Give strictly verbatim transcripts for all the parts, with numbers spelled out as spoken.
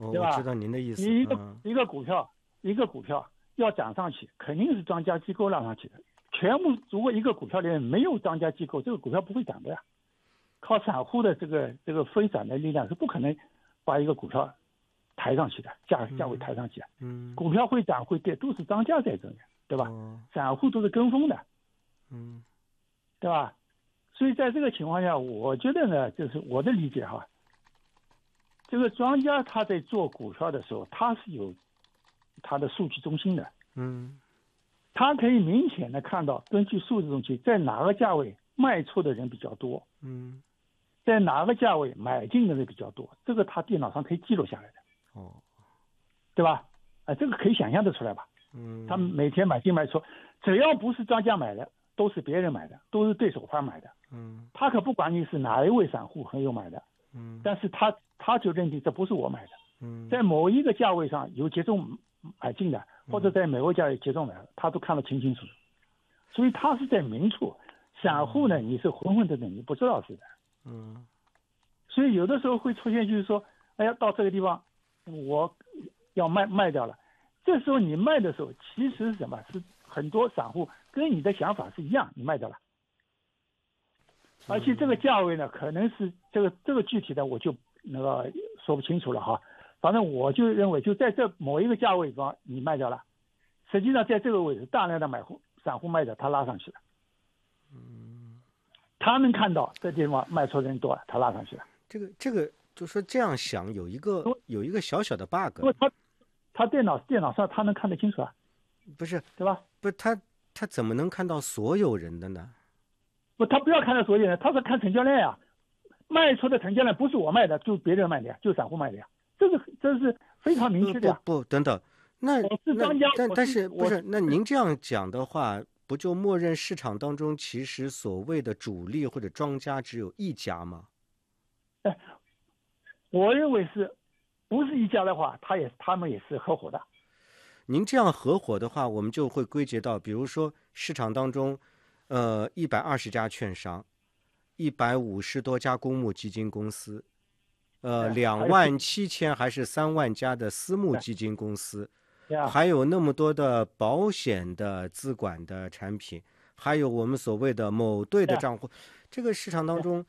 哦， 对吧？ 我知道您的意思。 你一个、 嗯、 一个股票，一个股票要涨上去，肯定是庄家机构拉上去的。全部如果一个股票里面没有庄家机构，这个股票不会涨的呀。靠散户的这个这个分散的力量是不可能把一个股票抬上去的，价价位抬上去。 嗯， 股票会涨会跌都是庄家在这里，对吧？ 哦、 散户都是跟风的， 嗯， 对吧？所以在这个情况下，我觉得呢，就是我的理解哈，这个庄家他在做股票的时候，他是有他的数据中心的， 嗯， 他可以明显的看到，根据数字中心在哪个价位卖出的人比较多， 嗯， 在哪个价位买进的人比较多，这个他电脑上可以记录下来的， 哦， 对吧？啊，这个可以想象得出来吧？ 嗯， 他们每天买进卖出，只要不是庄家买的，都是别人买的，都是对手方买的。 嗯， 他可不管你是哪一位散户很有买的， 嗯， 但是他他就认定这不是我买的， 嗯， 在某一个价位上有集中买进的，或者在某个价位集中买的，他都看得清清楚楚，所以他是在明处。散户呢，你是混混的人，你不知道是的， 嗯， 所以有的时候会出现就是说，哎呀，到这个地方我要卖卖掉了，这时候你卖的时候，其实是什么？是很多散户跟你的想法是一样，你卖掉了。而且这个价位呢，可能是这个这个具体的我就那个说不清楚了哈。反正我就认为，就在这某一个价位上你卖掉了，实际上在这个位置大量的买户散户卖掉，他拉上去了。嗯，他能看到这地方卖出人多，他拉上去了。 这个这个就说这样想有一个有一个小小的 bug。 因为他他电脑电脑上他能看得清楚啊， 不是对吧？ 不是他他怎么能看到所有人的呢？ 不，他不要看到所有人，他是看成交量呀。卖出的成交量不是我卖的，就别人卖的呀，就散户卖的呀，这是这是非常明确的呀。 不不等等，那我是庄家， 但但是不是？那您这样讲的话，不就默认市场当中其实所谓的主力或者庄家只有一家吗？ 哎，我认为是，不是一家的话，他也他们也是合伙的。 您这样合伙的话，我们就会归结到，比如说市场当中，呃，一百二十家券商，一百五十多家公募基金公司，呃，两万七千还是三万家的私募基金公司，还有那么多的保险的资管的产品，还有我们所谓的某队的账户，这个市场当中，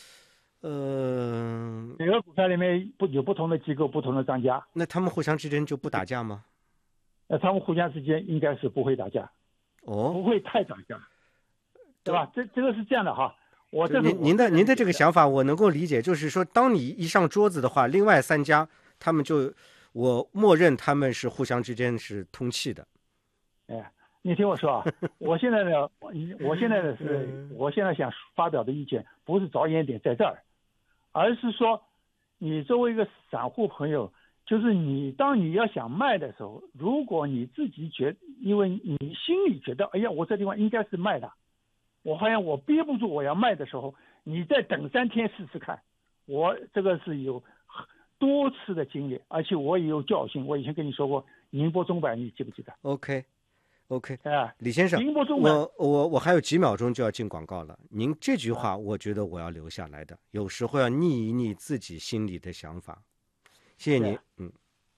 呃， 每个股票里面不有不同的机构、不同的庄家， 那他们互相之间就不打架吗？ 呃，他们互相之间应该是不会打架， 哦， 不会太打架，对吧？这这个是这样的哈。我这您您的您的这个想法我能够理解，就是说，当你一上桌子的话，另外三家他们就我默认他们是互相之间是通气的。 哎，你听我说啊，我现在呢，我现在呢是，我现在想发表的意见不是着眼点在这儿，而是说，你作为一个散户朋友，就是你当你要想卖的时候，如果你自己觉，因为你心里觉得，哎呀，我这地方应该是卖的。我好像我憋不住我要卖的时候，你再等三天试试看。我这个是有多次的经历，而且我也有教训。我以前跟你说过宁波中百，你记不记得 ？OK，OK，、okay, okay. 啊， 李先生， 宁波中百， 我我我还有几秒钟就要进广告了。您这句话，我觉得我要留下来的，有时候要逆一逆自己心里的想法。谢谢你，嗯。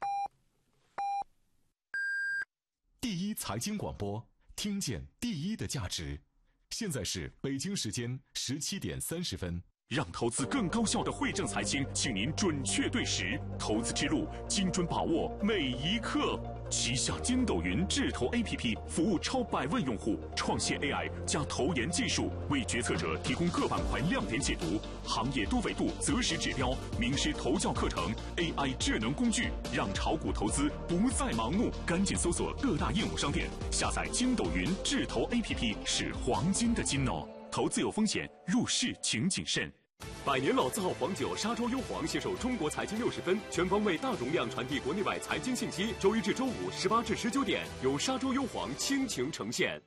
第一财经广播，听见第一的价值。现在是北京时间十七点三十分。让投资更高效的惠正财经，请您准确对时，投资之路精准把握每一刻。旗下筋斗云智投 A P P 服务超百万用户，创现 A I 加投研技术，为决策者提供各板块亮点解读、行业多维度择时指标、名师投教课程、A I 智能工具，让炒股投资不再盲目。赶紧搜索各大应用商店，下载筋斗云智投 A P P， 是黄金的金哦。投资有风险，入市请谨慎。 百年老字号黄酒沙洲优黄携手中国财经六十分，全方位大容量传递国内外财经信息。周一至周五十八至十九点，由沙洲优黄倾情呈现。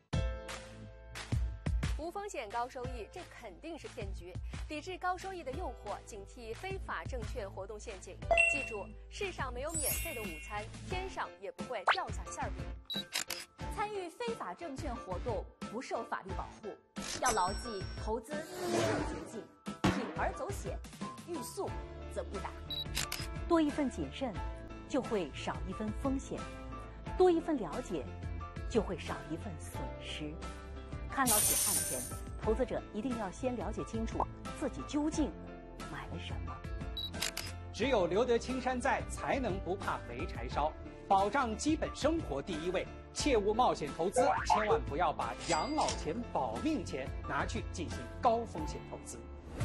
无风险高收益，这肯定是骗局。抵制高收益的诱惑，警惕非法证券活动陷阱。记住，世上没有免费的午餐，天上也不会掉下馅饼。 参与非法证券活动不受法律保护，要牢记投资没有捷径，铤而走险，欲速则不达。多一份谨慎， 就会少一分风险；多一份了解，就会少一份损失。看老铁看钱，投资者一定要先了解清楚自己究竟买了什么。 只有留得青山在，才能不怕没柴烧。保障基本生活第一位，切勿冒险投资，千万不要把养老钱、保命钱拿去进行高风险投资。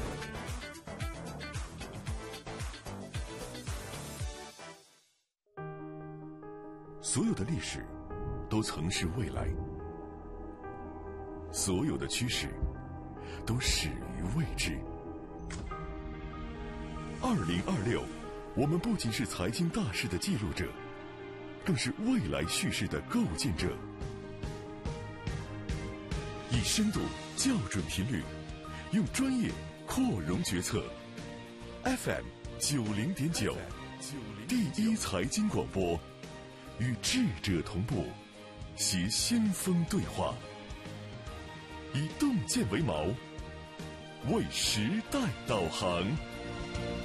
所有的历史都曾是未来，所有的趋势都始于未知。二零二六，我们不仅是财经大事的记录者，更是未来叙事的构建者。以深度校准频率，用专业扩容决策。F M 九零点九，第一财经广播，与智者同步，携先锋对话，以洞见为锚，为时代导航。